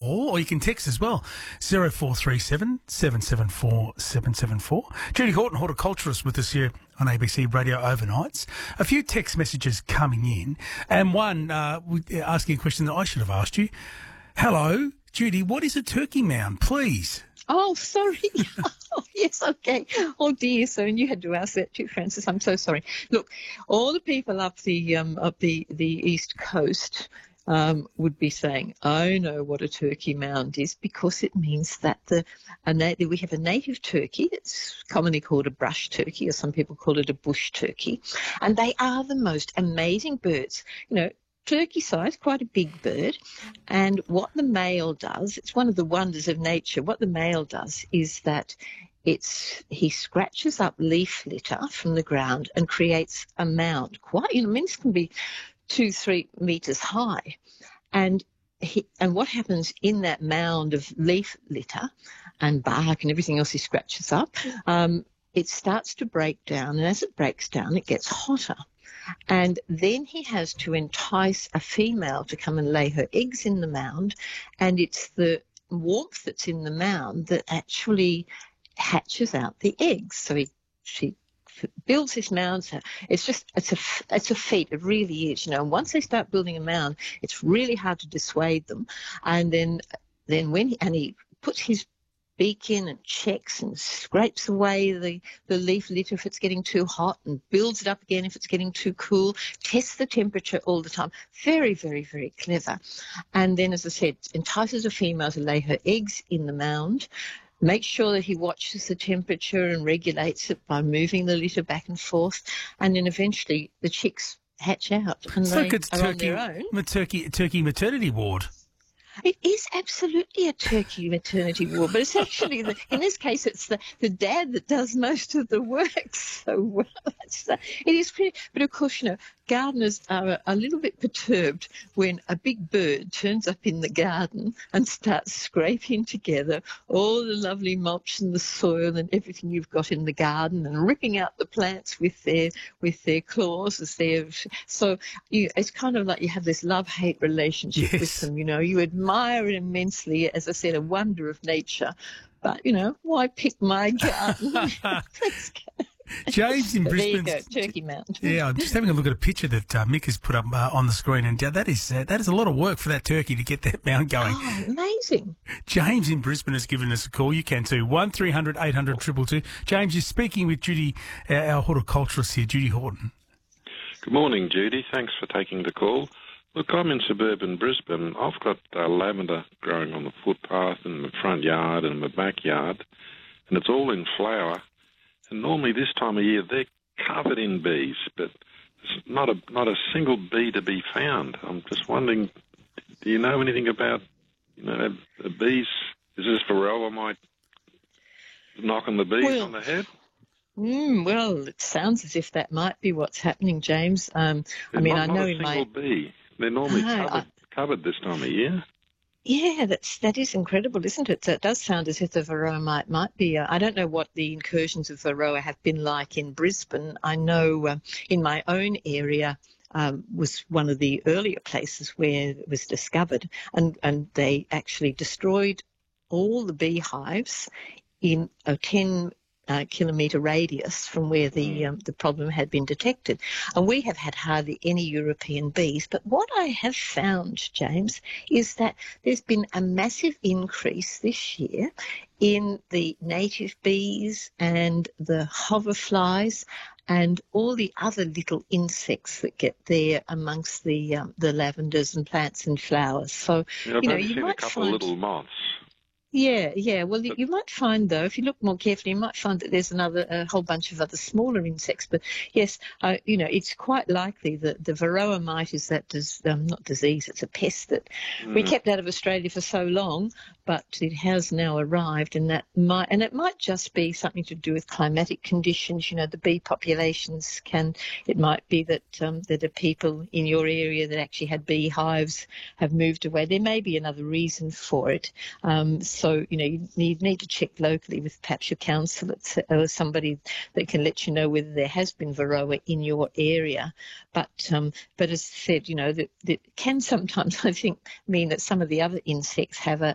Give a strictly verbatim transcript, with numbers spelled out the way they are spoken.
call, or you can text as well, zero four three seven, seven seven four, seven seven four. Judy Horton, horticulturist, with us here on A B C Radio Overnights. A few text messages coming in, and one uh, asking a question that I should have asked you. Hello, Judy, what is a turkey mound, please? Oh, sorry. Oh, yes, okay. Oh, dear. So you had to ask that too, Francis. I'm so sorry. Look, all the people up the um, up the, the East Coast um, would be saying, I know what a turkey mound is, because it means that the a na- we have a native turkey. It's commonly called a brush turkey, or some people call it a bush turkey. And they are the most amazing birds. You know, turkey size, quite a big bird. And what the male does, it's one of the wonders of nature, what the male does is that it's he scratches up leaf litter from the ground and creates a mound. Quite, you know, I mean, this can be two, three metres high. And he, and what happens in that mound of leaf litter and bark and everything else he scratches up, um, it starts to break down. And as it breaks down, it gets hotter. And then he has to entice a female to come and lay her eggs in the mound, and it's the warmth that's in the mound that actually hatches out the eggs. So he, she builds this mound. So it's just, it's a, it's a feat. It really is. You know, once they start building a mound, it's really hard to dissuade them. And then, then when he, and he puts his beak in and checks and scrapes away the, the leaf litter if it's getting too hot, and builds it up again if it's getting too cool, tests the temperature all the time. Very, very, very clever. And then, as I said, entices a female to lay her eggs in the mound, makes sure that he watches the temperature and regulates it by moving the litter back and forth, and then eventually the chicks hatch out and it's they like it's are turkey, on their own. Turkey, turkey maternity ward. It is absolutely a turkey maternity ward, but it's actually, the, in this case, it's the, the dad that does most of the work. So well, it's, uh, it is pretty, but of course, you know, gardeners are a, a little bit perturbed when a big bird turns up in the garden and starts scraping together all the lovely mulch and the soil and everything you've got in the garden, and ripping out the plants with their with their claws as they're, so you, it's kind of like you have this love-hate relationship Yes. with them. You know, you admire it immensely, as I said, a wonder of nature. But, you know, why pick my garden? James in There Brisbane. you go, turkey mound. Yeah, I'm just having a look at a picture that uh, Mick has put up uh, on the screen, and uh, that is uh, that is a lot of work for that turkey to get that mound going. Oh, amazing. James in Brisbane has given us a call. You can too. one three hundred eight hundred two two two. James, you're speaking with Judy, uh, our horticulturist here, Judy Horton. Good morning, Judy. Thanks for taking the call. Look, I'm in suburban Brisbane. I've got uh, lavender growing on the footpath in my front yard and my backyard, and it's all in flower. And normally this time of year they're covered in bees, but there's not a not a single bee to be found. I'm just wondering, do you know anything about, you know, the bees? Is this varroa mite knocking the bees Well, on the head? Mm, well, it sounds as if that might be what's happening, James. Um, I mean, not, I know not a in single my... bee. They're normally No, covered, I- covered this time of year. Yeah, that's, that is incredible, isn't it? So it does sound as if the varroa might, might be... Uh, I don't know what the incursions of varroa have been like in Brisbane. I know uh, in my own area um, was one of the earlier places where it was discovered, and, and they actually destroyed all the beehives in a ten Uh, kilometre radius from where the um, the problem had been detected. And we have had hardly any European bees. But what I have found, James, is that there's been a massive increase this year in the native bees and the hoverflies and all the other little insects that get there amongst the um, the lavenders and plants and flowers. So, Yeah, I've you know, only you seen a might couple find... of little moths. Yeah, yeah. Well, you might find, though, if you look more carefully, you might find that there's another a whole bunch of other smaller insects. But yes, uh, you know, it's quite likely that the varroa mite is that dis, um, not disease, it's a pest that mm. we kept out of Australia for so long, but it has now arrived, and that might, and it might just be something to do with climatic conditions. You know, the bee populations can. It might be that um, that the people in your area that actually had beehives have moved away. There may be another reason for it. Um, So, you know, you need, need to check locally with perhaps your council or somebody that can let you know whether there has been varroa in your area. But um, but as I said, you know, that, that can sometimes, I think, mean that some of the other insects have a,